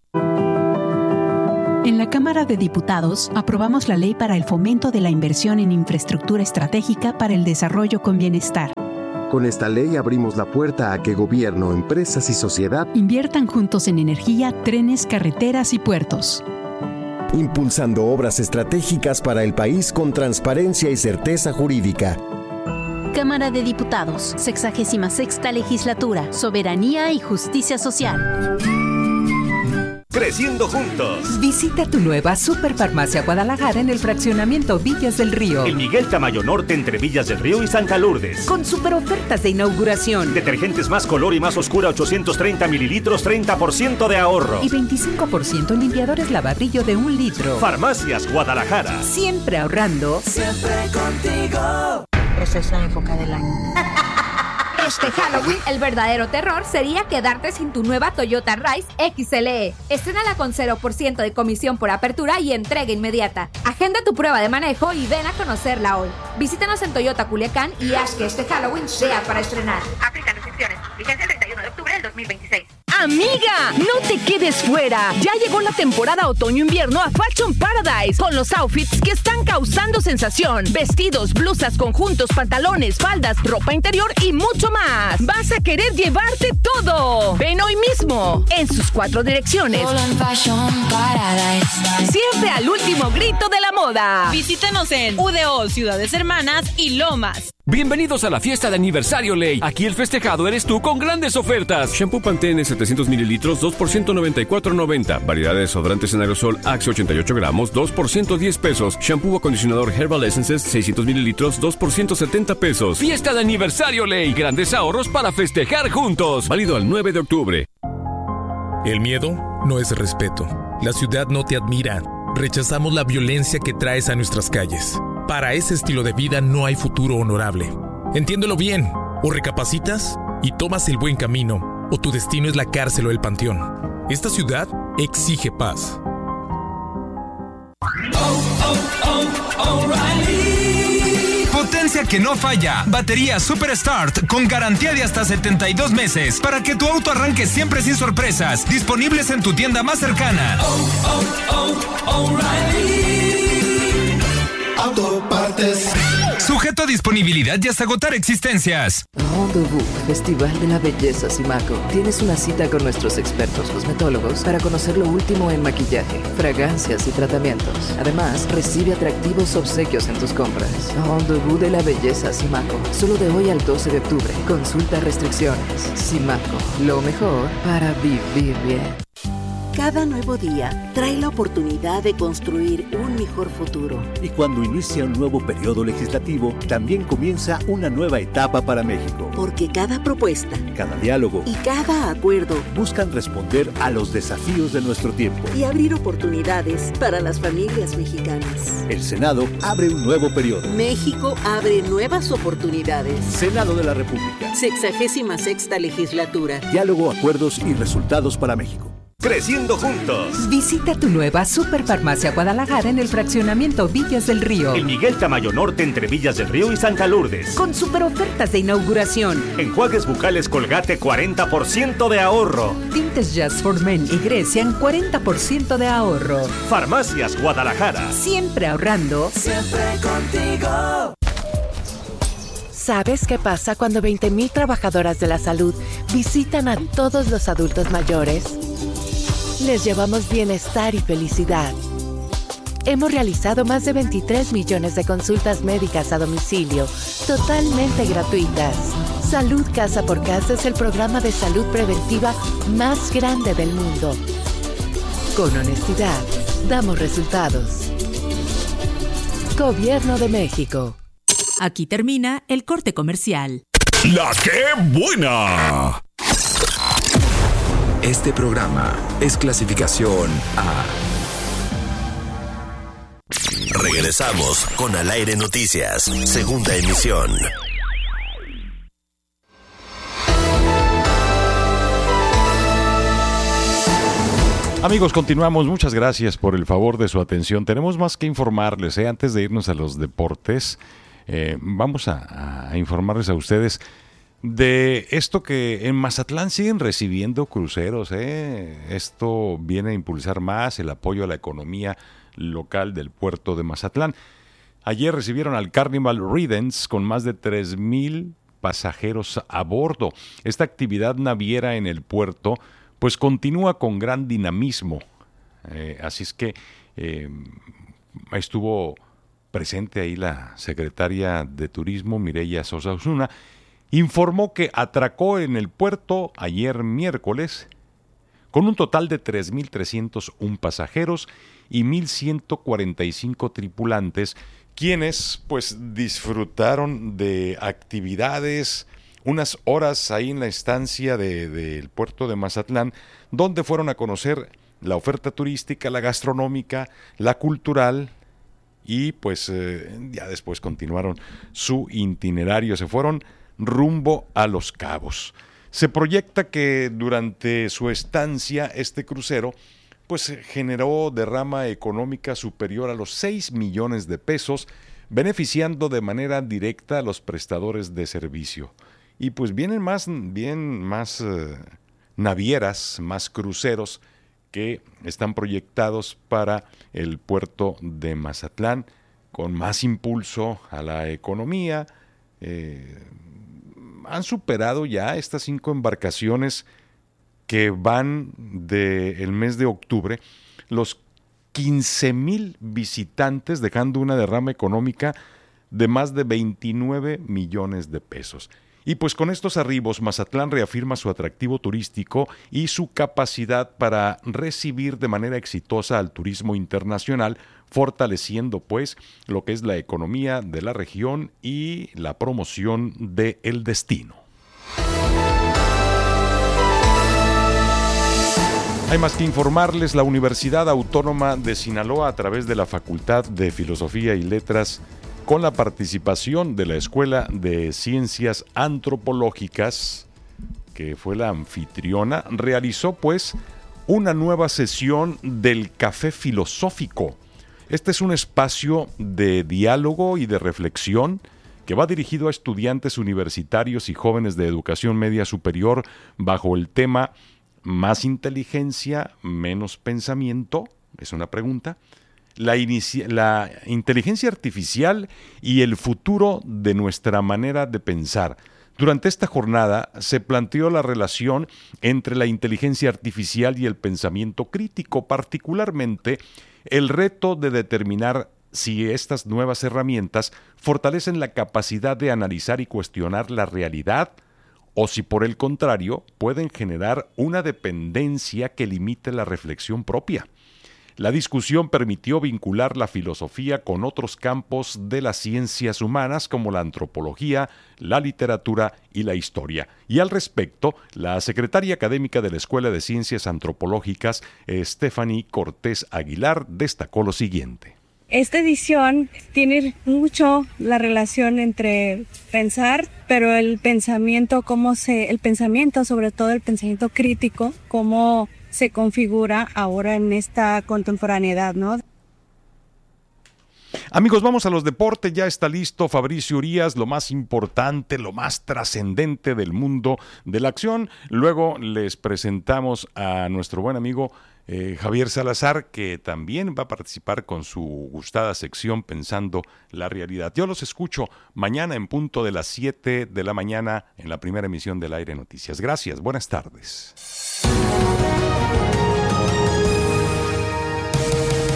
En la Cámara de Diputados aprobamos la ley para el fomento de la inversión en infraestructura estratégica para el desarrollo con bienestar. Con esta ley abrimos la puerta a que gobierno, empresas y sociedad inviertan juntos en energía, trenes, carreteras y puertos. Impulsando obras estratégicas para el país con transparencia y certeza jurídica. Cámara de Diputados, sexagésima sexta legislatura, soberanía y justicia social. Creciendo juntos. Visita tu nueva Superfarmacia Guadalajara en el fraccionamiento Villas del Río. En Miguel Tamayo Norte entre Villas del Río y Santa Lourdes. Con super ofertas de inauguración. Detergentes más color y más oscura ochocientos treinta mililitros, treinta por ciento de ahorro. Y veinticinco por ciento en limpiadores lavabrillo de un litro. Farmacias Guadalajara. Siempre ahorrando. Siempre contigo. Esa es la época del año. Este Halloween, el verdadero terror sería quedarte sin tu nueva Toyota Rise X L E. Estrénala con cero por ciento de comisión por apertura y entrega inmediata. Agenda tu prueba de manejo y ven a conocerla hoy. Visítanos en Toyota Culiacán y haz que este Halloween sea para estrenar. Aplican restricciones. Vigencia el treinta y uno de octubre del dos mil veintiséis. Amiga, no te quedes fuera. Ya llegó la temporada otoño-invierno a Fashion Paradise con los outfits que están causando sensación. Vestidos, blusas, conjuntos, pantalones, faldas, ropa interior y mucho más. Vas a querer llevarte todo. Ven hoy mismo en sus cuatro direcciones. Solo en Fashion Paradise. Siempre al último grito de la moda. Visítanos en U D O, Ciudades Hermanas y Lomas. Bienvenidos a la fiesta de aniversario Ley. Aquí el festejado eres tú con grandes ofertas. Shampoo Pantene setecientos mililitros, dos por ciento noventa y cuatro noventa. Variedad de desodorantes en aerosol Axe ochenta y ocho gramos, dos por ciento diez pesos. Shampoo acondicionador Herbal Essences seiscientos mililitros, dos por ciento setenta pesos. Fiesta de aniversario Ley. Grandes ahorros para festejar juntos. Válido al nueve de octubre. El miedo no es respeto. La ciudad no te admira. Rechazamos la violencia que traes a nuestras calles. Para ese estilo de vida no hay futuro honorable. Entiéndelo bien. O recapacitas y tomas el buen camino, o tu destino es la cárcel o el panteón. Esta ciudad exige paz. Oh, oh, oh, O'Reilly. Potencia que no falla. Batería Super Start con garantía de hasta setenta y dos meses para que tu auto arranque siempre sin sorpresas. Disponibles en tu tienda más cercana. Oh, oh, oh, O'Reilly. Autopartes. Sujeto a disponibilidad y hasta agotar existencias. Rendezvous, Festival de la Belleza Simaco. Tienes una cita con nuestros expertos cosmetólogos para conocer lo último en maquillaje, fragancias y tratamientos. Además, recibe atractivos obsequios en tus compras. Rendezvous de la Belleza Simaco. Solo de hoy al doce de octubre. Consulta restricciones. Simaco, lo mejor para vivir bien. Cada nuevo día trae la oportunidad de construir un mejor futuro. Y cuando inicia un nuevo periodo legislativo, también comienza una nueva etapa para México. Porque cada propuesta, cada diálogo y cada acuerdo buscan responder a los desafíos de nuestro tiempo y abrir oportunidades para las familias mexicanas. El Senado abre un nuevo periodo. México abre nuevas oportunidades. Senado de la República. Sexagésima sexta legislatura. Diálogo, acuerdos y resultados para México. Creciendo juntos. Visita tu nueva Superfarmacia Guadalajara en el fraccionamiento Villas del Río. En Miguel Tamayo Norte entre Villas del Río y Santa Lourdes. Con super ofertas de inauguración. Enjuagues bucales Colgate cuarenta por ciento de ahorro. Tintes Just for Men y Grecian cuarenta por ciento de ahorro. Farmacias Guadalajara. Siempre ahorrando. Siempre contigo. ¿Sabes qué pasa cuando veinte mil trabajadoras de la salud visitan a todos los adultos mayores? Les llevamos bienestar y felicidad. Hemos realizado más de veintitrés millones de consultas médicas a domicilio, totalmente gratuitas. Salud Casa por Casa es el programa de salud preventiva más grande del mundo. Con honestidad, damos resultados. Gobierno de México. Aquí termina el corte comercial. ¡La qué buena! Este programa es clasificación A. Regresamos con Al Aire Noticias, segunda emisión. Amigos, continuamos. Muchas gracias por el favor de su atención. Tenemos más que informarles, ¿eh? Antes de irnos a los deportes, eh, vamos a, a informarles a ustedes de esto que en Mazatlán siguen recibiendo cruceros, ¿eh? Esto viene a impulsar más el apoyo a la economía local del puerto de Mazatlán. Ayer recibieron al Carnival Riddance con más de tres mil pasajeros a bordo. Esta actividad naviera en el puerto pues continúa con gran dinamismo. Eh, así es que eh, estuvo presente ahí la secretaria de Turismo, Mireya Sosa Osuna, informó que atracó en el puerto ayer miércoles con un total de tres mil trescientos uno pasajeros y mil ciento cuarenta y cinco tripulantes, quienes pues disfrutaron de actividades, unas horas ahí en la estancia del de, de puerto de Mazatlán, donde fueron a conocer la oferta turística, la gastronómica, la cultural, y pues eh, ya después continuaron su itinerario, se fueron rumbo a Los Cabos. Se proyecta que durante su estancia este crucero pues generó derrama económica superior a los seis millones de pesos, beneficiando de manera directa a los prestadores de servicio. Y pues vienen más, bien más eh, navieras, más cruceros que están proyectados para el puerto de Mazatlán, con más impulso a la economía. Eh, han superado ya estas cinco embarcaciones que van del mes de octubre los quince mil visitantes, dejando una derrama económica de más de veintinueve millones de pesos. Y pues con estos arribos, Mazatlán reafirma su atractivo turístico y su capacidad para recibir de manera exitosa al turismo internacional, fortaleciendo pues lo que es la economía de la región y la promoción del destino. Hay más que informarles, la Universidad Autónoma de Sinaloa, a través de la Facultad de Filosofía y Letras, con la participación de la Escuela de Ciencias Antropológicas, que fue la anfitriona, realizó pues una nueva sesión del Café Filosófico. Este es un espacio de diálogo y de reflexión que va dirigido a estudiantes universitarios y jóvenes de educación media superior bajo el tema ¿más inteligencia, menos pensamiento? Es una pregunta. La, inici- la inteligencia artificial y el futuro de nuestra manera de pensar. Durante esta jornada se planteó la relación entre la inteligencia artificial y el pensamiento crítico, particularmente el reto de determinar si estas nuevas herramientas fortalecen la capacidad de analizar y cuestionar la realidad, o si por el contrario pueden generar una dependencia que limite la reflexión propia. La discusión permitió vincular la filosofía con otros campos de las ciencias humanas como la antropología, la literatura y la historia. Y al respecto, la secretaria académica de la Escuela de Ciencias Antropológicas, Stephanie Cortés Aguilar, destacó lo siguiente. Esta edición tiene mucho la relación entre pensar, pero el pensamiento, cómo se, el pensamiento, sobre todo el pensamiento crítico, cómo se configura ahora en esta contemporaneidad, ¿no? Amigos, vamos a los deportes. Ya está listo Fabricio Urías, lo más importante, lo más trascendente del mundo de la acción. Luego les presentamos a nuestro buen amigo eh, Javier Salazar, que también va a participar con su gustada sección Pensando la Realidad. Yo los escucho mañana en punto de las siete de la mañana en la primera emisión del Aire Noticias. Gracias, buenas tardes.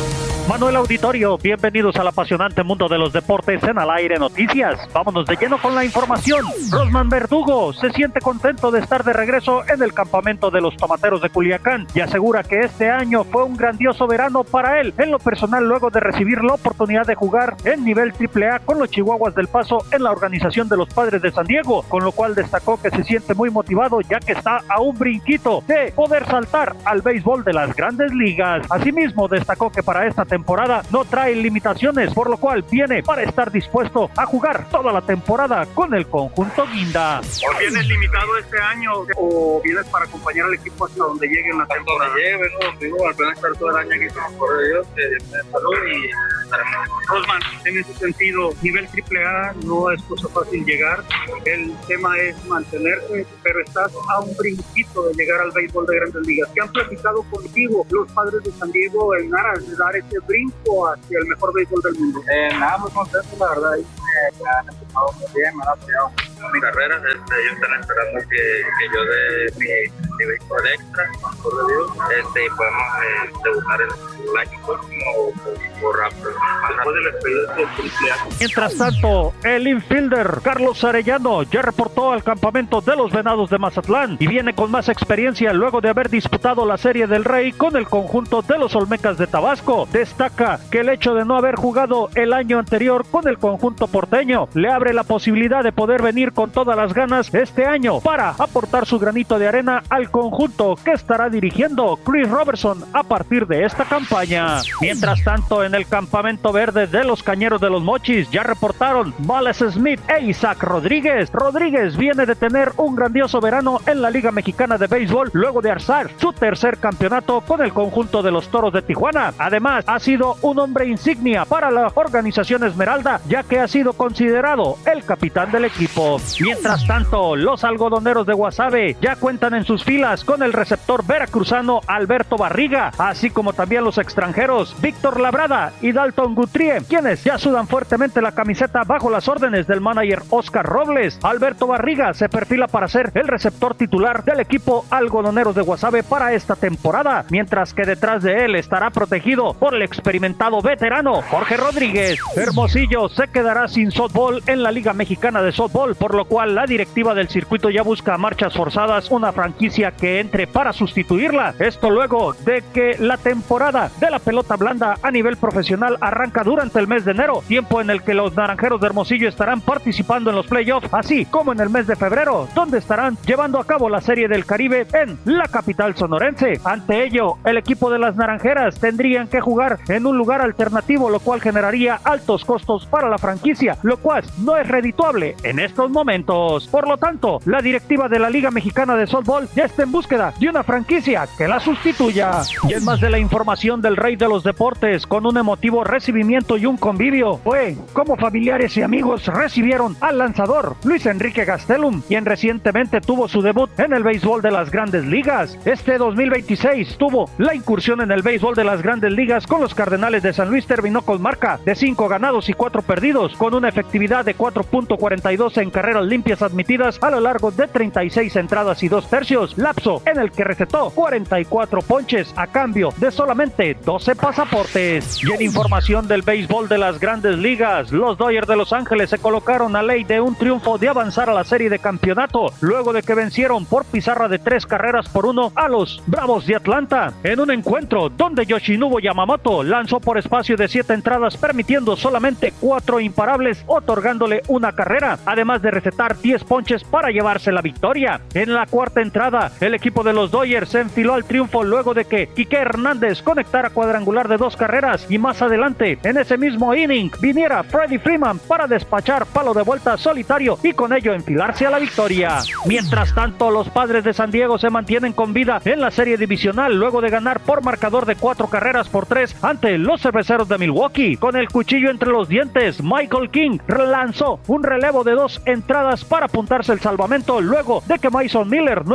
Manuel Auditorio, bienvenidos al apasionante mundo de los deportes en Al Aire Noticias. Vámonos de lleno con la información. Rosman Verdugo se siente contento de estar de regreso en el campamento de los Tomateros de Culiacán y asegura que este año fue un grandioso verano para él, en lo personal luego de recibir la oportunidad de jugar en nivel triple A con los Chihuahuas del Paso en la organización de los Padres de San Diego, con lo cual destacó que se siente muy motivado ya que está a un brinquito de poder saltar al béisbol de las Grandes Ligas. Asimismo destacó que para esta temporada no trae limitaciones, por lo cual viene para estar dispuesto a jugar toda la temporada con el conjunto Guinda. ¿O vienes limitado este año o vienes para acompañar al equipo hasta donde llegue en la temporada? Hasta donde llegue, vengo, vengo al plan estar todo el año aquí con los corredores de salud y Rosman, en ese sentido, nivel triple A no es cosa fácil llegar, el tema es mantenerse, pero estás a un brinquito de llegar al béisbol de Grandes Ligas. ¿Qué han platicado contigo los Padres de San Diego en aras de dar ese brinco hacia el mejor béisbol del mundo? Eh, nada, muy contento, la verdad, y me, me han empujado muy bien, me han apoyado mi carrera, este, ellos están esperando que, que yo dé mi, mi béisbol extra, por Dios, este, y podemos eh, debutar el, el año próximo por Raptors. Después del expediente del triple A. Mientras tanto, el infielder Carlos Arellano ya reportó al campamento de los Venados de Mazatlán y viene con más experiencia luego de haber disputado la Serie del Rey con el conjunto de los Olmecas de Tabasco. Destaca que el hecho de no haber jugado el año anterior con el conjunto porteño le abre la posibilidad de poder venir con todas las ganas este año para aportar su granito de arena al conjunto que estará dirigiendo Chris Robertson a partir de esta campaña. Mientras tanto, en el campamento verde de los Cañeros de los Mochis ya reportaron Wallace Smith e Isaac Rodríguez. Rodríguez viene de tener un grandioso verano en la Liga Mexicana de Béisbol luego de alzar su tercer campeonato con el conjunto de los Toros de Tijuana. Además, ha sido un hombre insignia para la organización Esmeralda, ya que ha sido considerado el capitán del equipo. Mientras tanto, los algodoneros de Guasave ya cuentan en sus filas con el receptor veracruzano Alberto Barriga, así como también los extranjeros Víctor Labrada y Dalton Guthrie, quienes ya sudan fuertemente la camiseta bajo las órdenes del manager Oscar Robles. Alberto Barriga se perfila para ser el receptor titular del equipo algodoneros de Guasave para esta temporada, mientras que detrás de él estará protegido por el experimentado veterano Jorge Rodríguez. Hermosillo se quedará sin softball en la Liga Mexicana de Softball, por lo cual la directiva del circuito ya busca a marchas forzadas una franquicia que entre para sustituirla. Esto luego de que la temporada de la pelota blanda a nivel profesional arranca durante el mes de enero, tiempo en el que los Naranjeros de Hermosillo estarán participando en los playoffs, así como en el mes de febrero, donde estarán llevando a cabo la Serie del Caribe en la capital sonorense. Ante ello, el equipo de las Naranjeras tendrían que jugar en un lugar alternativo, lo cual generaría altos costos para la franquicia, lo cual no es redituable en estos momentos. Por lo tanto, la directiva de la Liga Mexicana de Softball ya está en búsqueda de una franquicia que la sustituya. Y en más de la información del rey de los deportes, con un emotivo recibimiento y un convivio, fue como familiares y amigos recibieron al lanzador Luis Enrique Gastelum, quien recientemente tuvo su debut en el béisbol de las Grandes Ligas. Este dos mil veintiséis tuvo la incursión en el béisbol de las Grandes Ligas con los Cardenales de San Luis, terminó con marca de cinco ganados y cuatro perdidos, con una efectividad de cuatro punto cuarenta y dos en carreras limpias admitidas a lo largo de treinta y seis entradas y dos tercios, lapso en el que recetó cuarenta y cuatro ponches a cambio de solamente doce pasaportes. Y en información del béisbol de las Grandes Ligas, los Dodgers de Los Ángeles se colocaron a ley de un triunfo de avanzar a la serie de campeonato, luego de que vencieron por pizarra de tres carreras por uno a los Bravos de Atlanta, en un encuentro donde Yoshinobu Yamamoto lanzó por espacio de siete entradas, permitiendo solamente cuatro imparables, otorgándole una carrera, además de recetar diez ponches para llevarse la victoria. En la cuarta entrada, el equipo de los Dodgers se enfiló al triunfo luego de que Quique Hernández conectara cuadrangular de dos carreras y más adelante, en ese mismo inning, viniera Freddie Freeman para despachar palo de vuelta solitario y con ello enfilarse a la victoria. Mientras tanto, los Padres de San Diego se mantienen con vida en la serie divisional luego de ganar por marcador de cuatro carreras por tres ante los Cerveceros de Milwaukee. Con el cuchillo entre los dientes, Michael King lanzó un relevo de dos entradas para apuntarse el salvamento luego de que Mason Miller no estaba disponible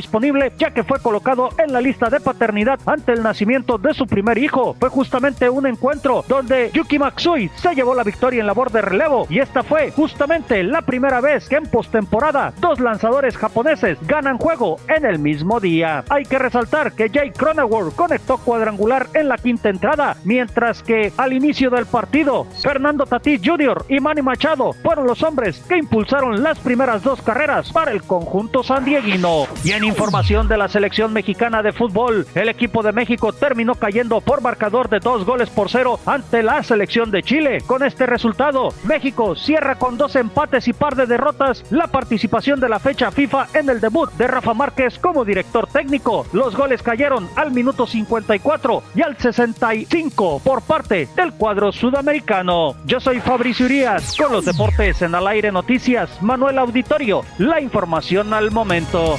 disponible, ya que fue colocado en la lista de paternidad ante el nacimiento de su primer hijo. Fue justamente un encuentro donde Yuki Matsui se llevó la victoria en labor de relevo, y esta fue justamente la primera vez que en postemporada dos lanzadores japoneses ganan juego en el mismo día. Hay que resaltar que Jake Cronenworth conectó cuadrangular en la quinta entrada, mientras que al inicio del partido, Fernando Tatis junior y Manny Machado fueron los hombres que impulsaron las primeras dos carreras para el conjunto sandieguino. Y en información de la selección mexicana de fútbol, el equipo de México terminó cayendo por marcador de dos goles por cero ante la selección de Chile. Con este resultado, México cierra con dos empates y par de derrotas la participación de la fecha FIFA en el debut de Rafa Márquez como director técnico. Los goles cayeron al minuto cincuenta y cuatro y al sesenta y cinco por parte del cuadro sudamericano. Yo soy Fabricio Urías con los deportes en Al Aire Noticias. Manuel Auditorio, la información al momento.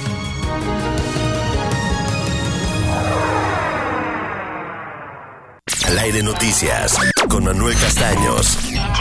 Al Aire Noticias con Manuel Castaños.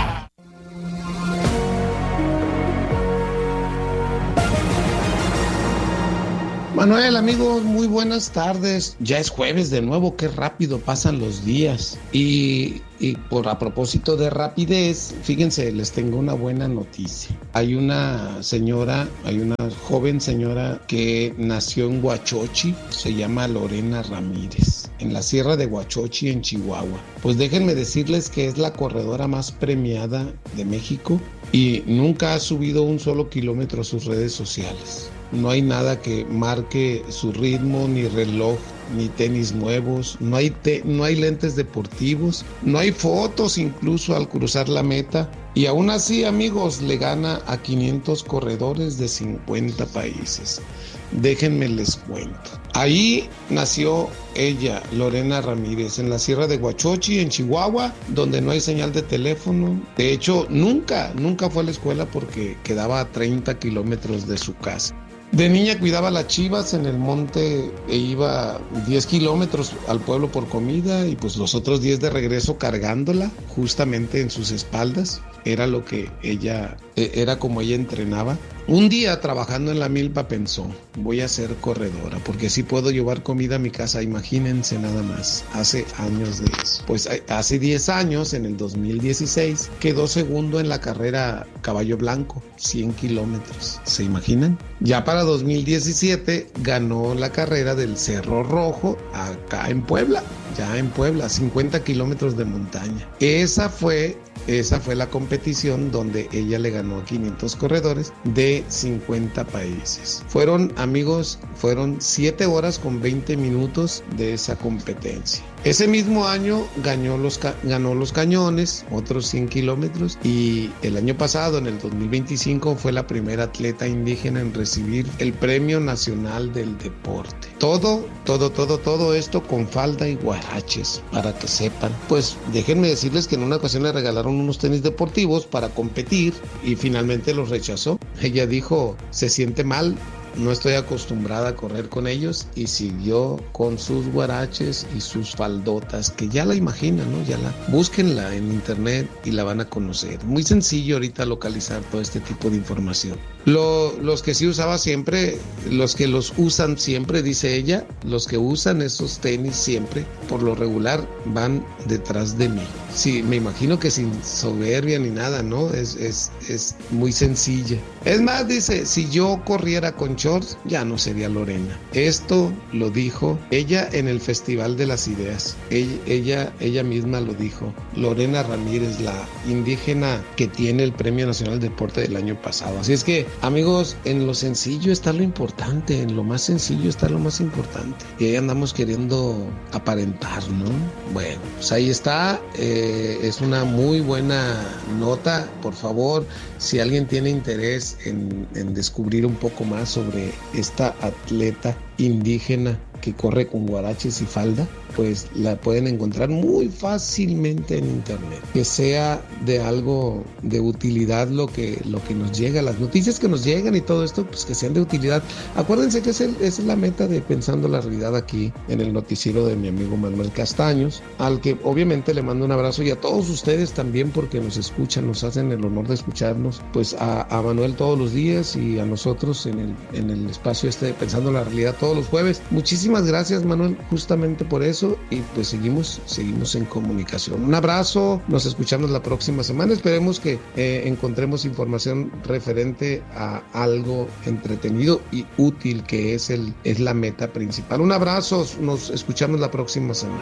Manuel, amigos, muy buenas tardes. Ya es jueves de nuevo, qué rápido pasan los días. Y, y por a propósito de rapidez, fíjense, les tengo una buena noticia. Hay una señora, hay una joven señora que nació en Huachochi, se llama Lorena Ramírez, en la Sierra de Huachochi, en Chihuahua. Pues déjenme decirles que es la corredora más premiada de México y nunca ha subido un solo kilómetro a sus redes sociales. No hay nada que marque su ritmo, ni reloj, ni tenis nuevos, no hay, te- no hay lentes deportivos, no hay fotos incluso al cruzar la meta. Y aún así, amigos, le gana a quinientos corredores de cincuenta países. Déjenme les cuento. Ahí nació ella, Lorena Ramírez, en la Sierra de Huachochi, en Chihuahua, donde no hay señal de teléfono. De hecho, nunca, nunca fue a la escuela porque quedaba a treinta kilómetros de su casa. De niña cuidaba las chivas en el monte e iba diez kilómetros al pueblo por comida y pues los otros diez de regreso cargándola justamente en sus espaldas. Era lo que ella, era como ella entrenaba. Un día trabajando en la milpa pensó, voy a ser corredora porque así puedo llevar comida a mi casa. Imagínense nada más, hace años de eso. Pues hace diez años, en el dos mil dieciséis, quedó segundo en la carrera Caballo Blanco, cien kilómetros. ¿Se imaginan? Ya para dos mil diecisiete ganó la carrera del Cerro Rojo acá en Puebla, ya en Puebla, cincuenta kilómetros de montaña. Esa fue... Esa fue la competición donde ella le ganó a quinientos corredores de cincuenta países. Fueron, amigos, fueron siete horas con veinte minutos de esa competencia. Ese mismo año ganó los, ca- ganó los cañones, otros cien kilómetros, y el año pasado, en el dos mil veinticinco, fue la primera atleta indígena en recibir el Premio Nacional del Deporte. Todo, todo, todo, todo esto con falda y guaraches, para que sepan. Pues déjenme decirles que en una ocasión le regalaron unos tenis deportivos para competir y finalmente los rechazó. Ella dijo, se siente mal, no estoy acostumbrada a correr con ellos, y siguió con sus guaraches y sus faldotas, que ya la imaginan, ¿no? Ya la búsquenla en internet y la van a conocer. Muy sencillo ahorita localizar todo este tipo de información. Lo, los que sí usaba siempre, los que los usan siempre, dice ella, los que usan esos tenis siempre, por lo regular, van detrás de mí. Sí, me imagino que sin soberbia ni nada, ¿no? Es, es, es muy sencilla. Es más, dice, si yo corriera con shorts, ya no sería Lorena. Esto lo dijo ella en el Festival de las Ideas. Ella, ella, ella misma lo dijo. Lorena Ramírez, la indígena que tiene el Premio Nacional de Deporte del año pasado. Así es que, amigos, en lo sencillo está lo importante, en lo más sencillo está lo más importante. Y ahí andamos queriendo aparentar, ¿no? Bueno, pues ahí está. Eh, es una muy buena nota. Por favor, si alguien tiene interés en, en descubrir un poco más sobre esta atleta indígena que corre con guaraches y falda, pues la pueden encontrar muy fácilmente en internet. Que sea de algo de utilidad lo que, lo que nos llega, las noticias que nos llegan y todo esto, pues que sean de utilidad. Acuérdense que es el, esa es la meta de Pensando la Realidad aquí en el noticiero de mi amigo Manuel Castaños, al que obviamente le mando un abrazo, y a todos ustedes también, porque nos escuchan, nos hacen el honor de escucharnos, pues a, a Manuel todos los días y a nosotros en el, en el espacio este de Pensando la Realidad todos los jueves. Muchísimas gracias, Manuel, justamente por eso. Y pues seguimos, seguimos en comunicación. Un abrazo, nos escuchamos la próxima semana. Esperemos que eh, encontremos información referente a algo entretenido y útil, que es, el, es la meta principal. Un abrazo, nos escuchamos la próxima semana.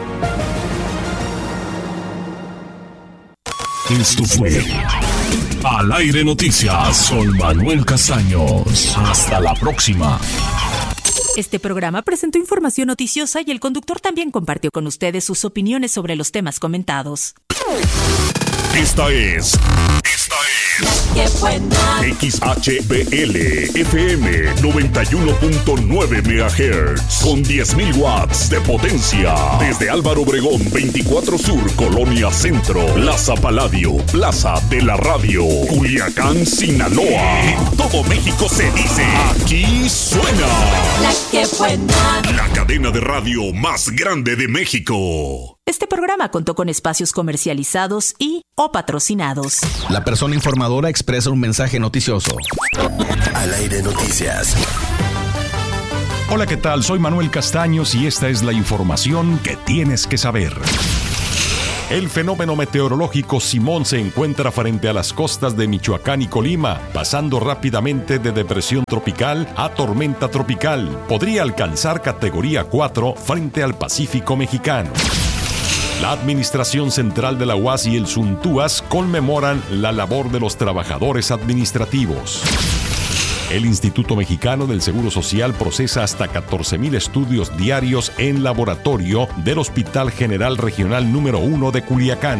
Esto fue Al Aire Noticias con Manuel Castaños. Hasta la próxima. Este programa presentó información noticiosa y el conductor también compartió con ustedes sus opiniones sobre los temas comentados. Esta es... Esta es... ¡Qué buena! X H B L F M noventa y uno punto nueve megahertz con diez mil watts de potencia. Desde Álvaro Obregón veinticuatro Sur, Colonia Centro, Plaza Paladio, Plaza de la Radio, Culiacán, Sinaloa. En todo México se dice, aquí suena La que buena. La cadena de radio más grande de México. Este programa contó con espacios comercializados y o patrocinados. La persona informadora expresa un mensaje noticioso. Al Aire Noticias. Hola, ¿qué tal? Soy Manuel Castaños y esta es la información que tienes que saber. El fenómeno meteorológico Simón se encuentra frente a las costas de Michoacán y Colima, pasando rápidamente de depresión tropical a tormenta tropical. Podría alcanzar categoría cuatro frente al Pacífico mexicano. La Administración Central de la U A S y el SUNTUAS conmemoran la labor de los trabajadores administrativos. El Instituto Mexicano del Seguro Social procesa hasta catorce mil estudios diarios en laboratorio del Hospital General Regional número uno de Culiacán.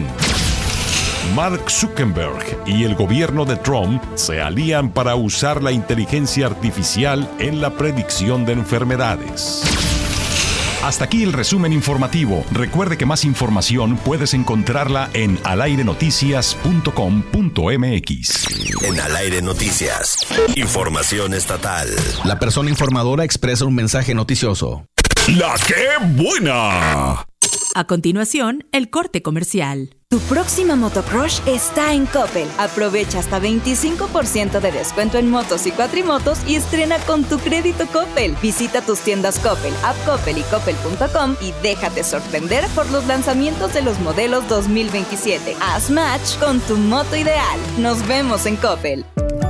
Mark Zuckerberg y el gobierno de Trump se alían para usar la inteligencia artificial en la predicción de enfermedades. Hasta aquí el resumen informativo. Recuerde que más información puedes encontrarla en al aire noticias punto com punto m x. En Al Aire Noticias, información estatal. La persona informadora expresa un mensaje noticioso. ¡La qué buena! A continuación, el corte comercial. Tu próxima motocrush está en Coppel. Aprovecha hasta veinticinco por ciento de descuento en motos y cuatrimotos y estrena con tu crédito Coppel. Visita tus tiendas Coppel, App Coppel y Coppel punto com y déjate sorprender por los lanzamientos de los modelos dos mil veintisiete. Haz match con tu moto ideal. Nos vemos en Coppel.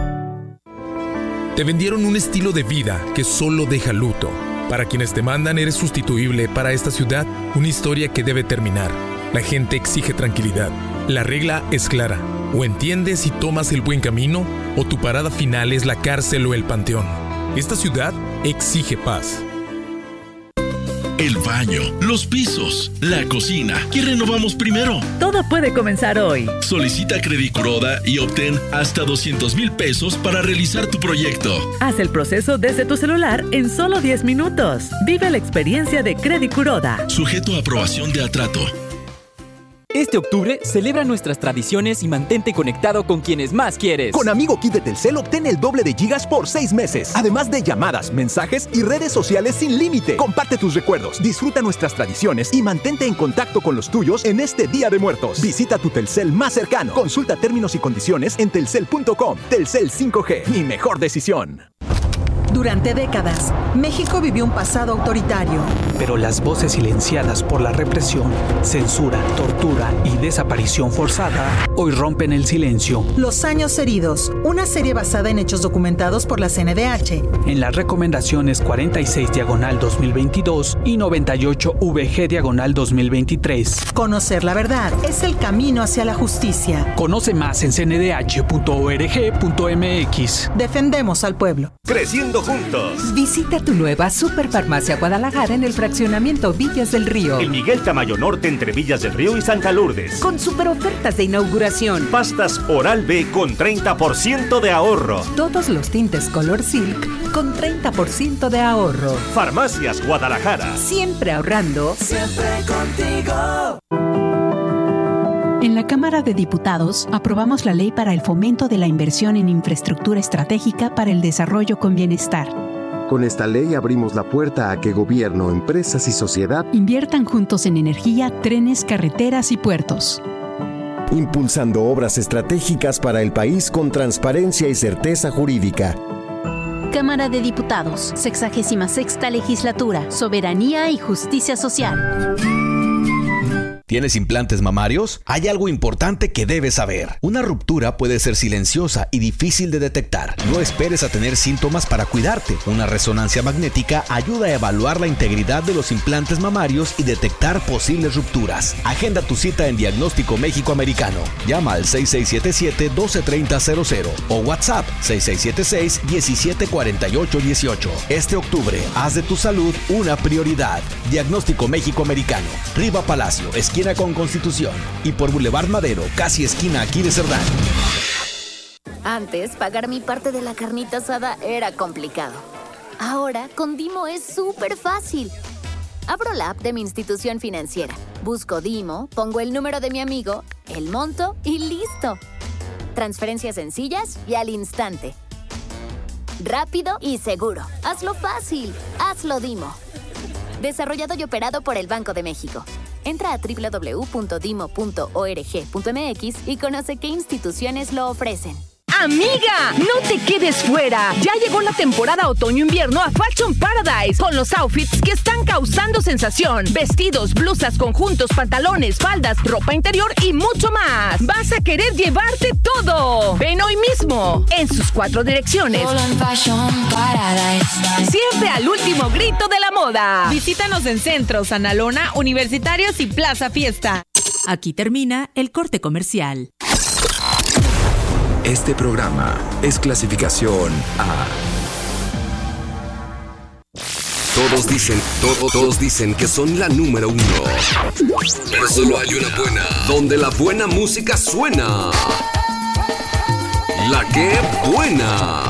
Te vendieron un estilo de vida que solo deja luto. Para quienes te mandan, eres sustituible. Para esta ciudad, una historia que debe terminar. La gente exige tranquilidad. La regla es clara. O entiendes y tomas el buen camino, o tu parada final es la cárcel o el panteón. Esta ciudad exige paz. El baño, los pisos, la cocina. ¿Qué renovamos primero? Todo puede comenzar hoy. Solicita Credit Kuroda y obtén hasta doscientos mil pesos para realizar tu proyecto. Haz el proceso desde tu celular en solo diez minutos. Vive la experiencia de Credit Kuroda. Sujeto a aprobación de Atrato. Este octubre, celebra nuestras tradiciones y mantente conectado con quienes más quieres. Con Amigo Kit de Telcel obtén el doble de gigas por seis meses. Además de llamadas, mensajes y redes sociales sin límite. Comparte tus recuerdos, disfruta nuestras tradiciones y mantente en contacto con los tuyos en este Día de Muertos. Visita tu Telcel más cercano. Consulta términos y condiciones en telcel punto com. Telcel cinco G, mi mejor decisión. Durante décadas, México vivió un pasado autoritario. Pero las voces silenciadas por la represión, censura, tortura y desaparición forzada hoy rompen el silencio. Los años heridos, una serie basada en hechos documentados por la C N D H. En las recomendaciones cuarenta y seis diagonal dos mil veintidós y noventa y ocho V G diagonal dos mil veintitrés. Conocer la verdad es el camino hacia la justicia. Conoce más en c n d h punto org punto m x. Defendemos al pueblo. Creciendo juntos. Visita tu nueva Superfarmacia Guadalajara en el fraccionamiento Villas del Río. El Miguel Tamayo Norte entre Villas del Río y Santa Lourdes. Con super ofertas de inauguración. Pastas Oral-B con treinta por ciento de ahorro. Todos los tintes Color Silk con treinta por ciento de ahorro. Farmacias Guadalajara. Siempre ahorrando. Siempre contigo. En la Cámara de Diputados aprobamos la ley para el fomento de la inversión en infraestructura estratégica para el desarrollo con bienestar. Con esta ley abrimos la puerta a que gobierno, empresas y sociedad inviertan juntos en energía, trenes, carreteras y puertos. Impulsando obras estratégicas para el país con transparencia y certeza jurídica. Cámara de Diputados, sexagésima sexta legislatura, soberanía y justicia social. ¿Tienes implantes mamarios? Hay algo importante que debes saber. Una ruptura puede ser silenciosa y difícil de detectar. No esperes a tener síntomas para cuidarte. Una resonancia magnética ayuda a evaluar la integridad de los implantes mamarios y detectar posibles rupturas. Agenda tu cita en Diagnóstico México Americano. Llama al seis seis siete siete, uno dos tres cero cero cero o WhatsApp seis seis siete seis, uno siete cuatro ocho uno ocho. Este octubre, haz de tu salud una prioridad. Diagnóstico México Americano. Riva Palacio, esquina con Constitución, y por Boulevard Madero, casi esquina Aquiles Cerdán. Antes, pagar mi parte de la carnita asada era complicado. Ahora, con Dimo es súper fácil. Abro la app de mi institución financiera, busco Dimo, pongo el número de mi amigo, el monto y listo. Transferencias sencillas y al instante. Rápido y seguro. Hazlo fácil. Hazlo Dimo. Desarrollado y operado por el Banco de México. Entra a doble u doble u doble u punto dimo punto org punto m x y conoce qué instituciones lo ofrecen. Amiga, no te quedes fuera. Ya llegó la temporada otoño-invierno a Fashion Paradise con los outfits que están causando sensación. Vestidos, blusas, conjuntos, pantalones, faldas, ropa interior y mucho más. Vas a querer llevarte todo. Ven hoy mismo en sus cuatro direcciones. Solo en Fashion Paradise. Siempre al último grito de la moda. Visítanos en Centros, Analona, Universitarios y Plaza Fiesta. Aquí termina el corte comercial. Este programa es clasificación A. Todos dicen, todo, todos dicen que son la número uno. Pero solo hay una buena, donde la buena música suena. La que buena.